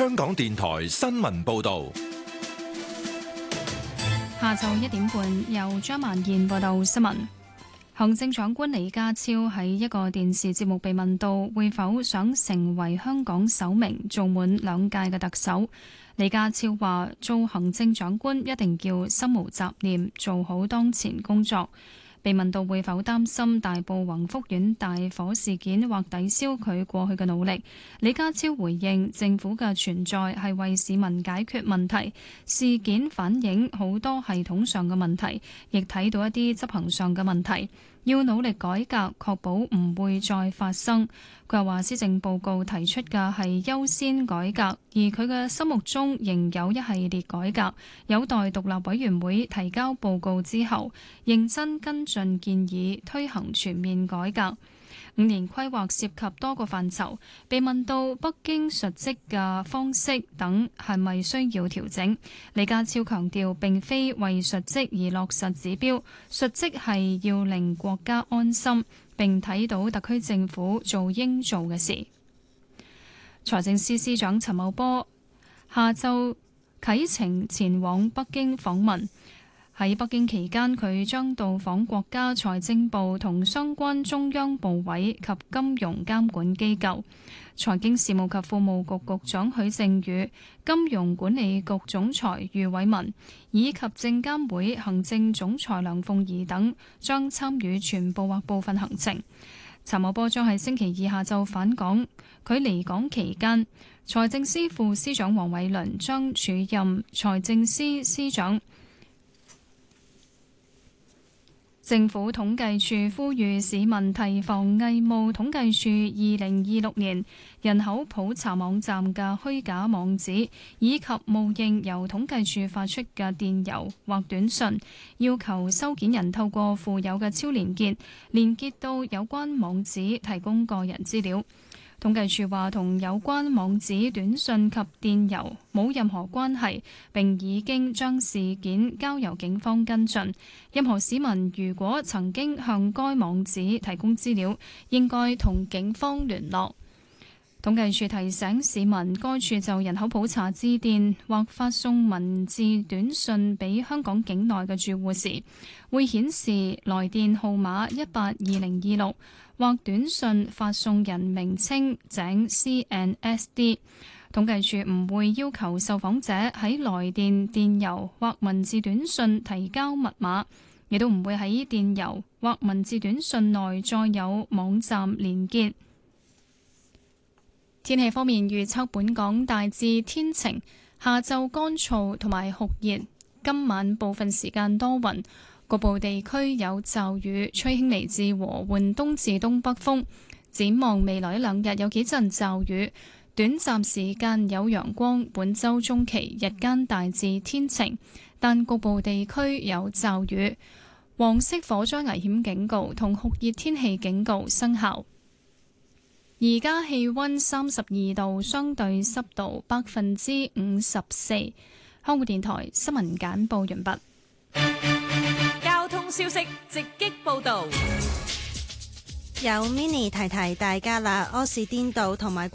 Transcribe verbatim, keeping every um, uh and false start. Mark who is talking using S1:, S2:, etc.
S1: 香港電台新聞報道。
S2: 下晝一點半，由張曼燕報道新聞。行政長官李家超喺一個電視節目被問到會否想成為香港首名做滿兩屆嘅特首，李家超話做行政長官一定要心無雜念，做好當前工作。被問到會否擔心大埔宏福苑大火事件或抵消佢過去嘅努力，李家超回應政府嘅存在係為市民解決問題，事件反映好多系統上嘅問題，亦睇到一啲執行上嘅問題，要努力改革，確保唔會再發生。佢又話施政報告提出嘅係優先改革，而佢嘅心目中仍有一系列改革，有待獨立委員會提交報告之後，認真跟進建議，推行全面改革。五年規劃涉及多個範疇，被問到北京述職嘅方式等係咪需要調整，李家超強調並非為述職而落實指標，述職係要令國家安心，並睇到特區政府做應做嘅事。財政司司長陳茂波下晝啟程前往北京訪問。喺北京期間，佢將到訪國家財政部同相關中央部委及金融監管機構。財經事務及庫務局局長許正宇、金融管理局總裁余偉文以及證監會行政總裁梁鳳儀等將參與全部或部分行程。陳茂波將喺星期二下晝返港。佢離港期間，財政司副司長黃偉綸將署任財政司司長。政府統計處呼籲市民提防偽冒統計處二零二六年人口普查網站嘅虛假網址，以及冒認由統計處發出嘅電郵或短信，要求收件人透過附有嘅超連結，連結到有關網址提供個人資料。統計處話同有關網址、短信及電郵冇任何關係，並已經將事件交由警方跟進。任何市民如果曾經向該網址提供資料，應該同警方聯絡。統計處提醒市民，該處就人口普查致電或發送文字短信俾香港境內嘅住戶時，會顯示來電號碼一八二零二六。或短信發送人名稱井 C N S D， 統計處唔會要求受訪者喺來電、電郵或文字短信提交密碼，亦都唔會喺電郵或文字短信內再有網站連結。天氣方面預測，本港大致天晴，下晝乾燥同埋酷熱，今晚部分時間多雲。局部地區有驟雨，吹輕微至和緩東至東北風。展望未來一兩日有幾陣驟雨，短暫時間有陽光。本周中期日間大致天晴，但局部地區有驟雨。黃色火災危險警告同酷熱天氣警告生效。而家氣溫三十二度，相對濕度百分之五十四。香港電台新聞簡報完畢。
S3: 交通消息直擊報道，
S4: 有 Mini 提提大家啦，柯士甸道同埋